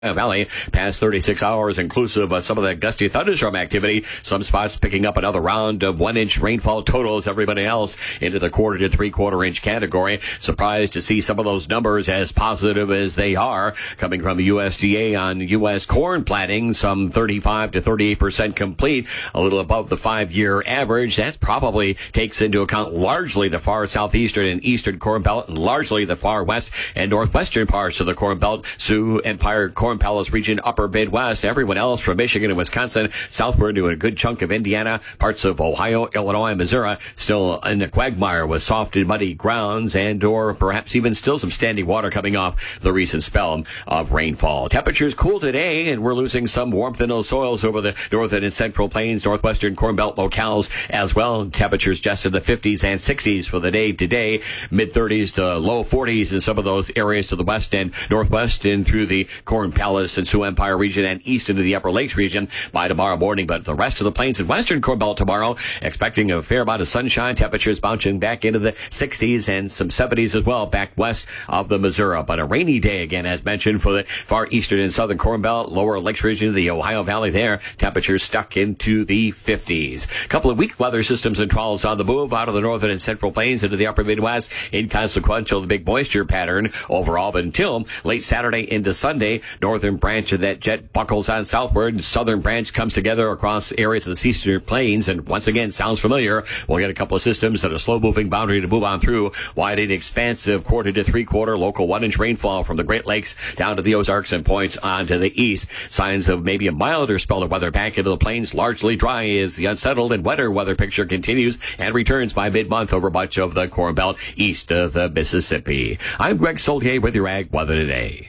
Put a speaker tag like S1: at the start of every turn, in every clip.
S1: Valley past 36 hours, inclusive of some of the gusty thunderstorm activity. Some spots picking up another round of 1-inch rainfall totals. Everybody else into the 1/4 to 3/4 inch category. Surprised to see some of those numbers as positive as they are coming from the USDA on U.S. corn planting. Some 35 to 38% complete, a little above the 5-year average. That probably takes into account largely the far southeastern and eastern Corn Belt and largely the far west and northwestern parts of the Corn Belt, Sioux Empire, Corn Palace region, upper Midwest. Everyone else from Michigan and Wisconsin southward to a good chunk of Indiana, parts of Ohio, Illinois, and Missouri still in the quagmire with soft and muddy grounds and or perhaps even still some standing water coming off the recent spell of rainfall. Temperatures cool today, and we're losing some warmth in those soils over the northern and central plains, northwestern Corn Belt locales as well. Temperatures just in the 50s and 60s for the day today, mid-30s to low 40s in some of those areas to the west and northwest and through the Corn Palace and Sioux Empire region and east into the Upper Lakes region by tomorrow morning. But the rest of the plains and western Corn Belt tomorrow, expecting a fair amount of sunshine, temperatures bouncing back into the 60s and some 70s as well back west of the Missouri. But a rainy day again, as mentioned, for the far eastern and southern Corn Belt, lower Lakes region, the Ohio Valley there, temperatures stuck into the 50s. A couple of weak weather systems and troughs on the move out of the northern and central plains into the upper Midwest, inconsequential the big moisture pattern overall until late Saturday into Sunday. Northern branch of that jet buckles on southward. Southern branch comes together across areas of the eastern plains, and once again sounds familiar. We'll get a couple of systems that are slow-moving boundary to move on through. Wide and expansive 1/4 to 3/4 local 1-inch rainfall from the Great Lakes down to the Ozarks and points on to the east. Signs of maybe a milder spell of weather back into the plains, largely dry as the unsettled and wetter weather picture continues and returns by mid-month over much of the Corn Belt east of the Mississippi. I'm Greg Solier with your Ag Weather Today.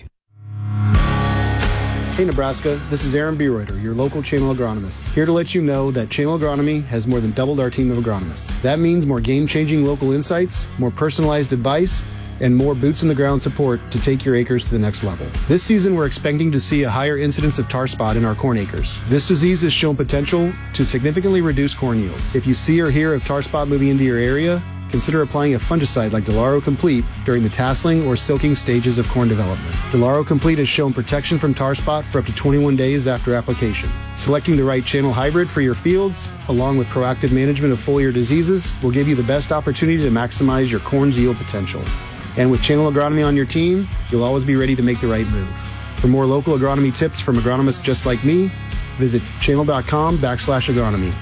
S2: Hey Nebraska, this is Aaron Bereuter, your local channel agronomist, here to let you know that Channel Agronomy has more than doubled our team of agronomists. That means more game-changing local insights, more personalized advice, and more boots-on-the-ground support to take your acres to the next level. This season, we're expecting to see a higher incidence of tar spot in our corn acres. This disease has shown potential to significantly reduce corn yields. If you see or hear of tar spot moving into your area, consider applying a fungicide like Delaro Complete during the tasseling or silking stages of corn development. Delaro Complete has shown protection from tar spot for up to 21 days after application. Selecting the right channel hybrid for your fields, along with proactive management of foliar diseases, will give you the best opportunity to maximize your corn's yield potential. And with Channel Agronomy on your team, you'll always be ready to make the right move. For more local agronomy tips from agronomists just like me, visit channel.com/agronomy.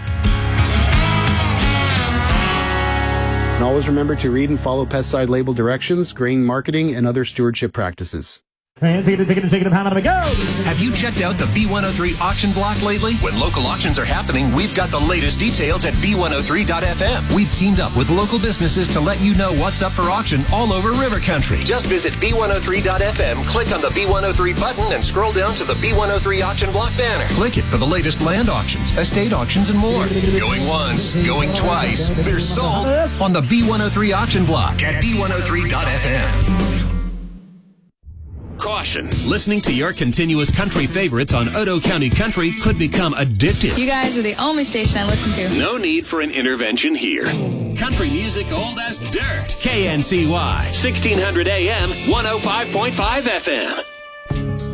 S2: And always remember to read and follow pesticide label directions, grain marketing, and other stewardship practices.
S3: Have you checked out the B103 auction block lately? When local auctions are happening, we've got the latest details at B103.fm. We've teamed up with local businesses to let you know what's up for auction all over River Country. Just visit B103.fm, click on the B103 button, and scroll down to the B103 auction block banner. Click it for the latest land auctions, estate auctions, and more. Going once, going twice. They're sold on the B103 auction block at B103.fm. Caution. Listening to your continuous country favorites on Otoe County Country could become addictive.
S4: You guys are the only station I listen to.
S3: No need for an intervention here. Country music old as dirt. KNCY, 1600 AM, 105.5 FM.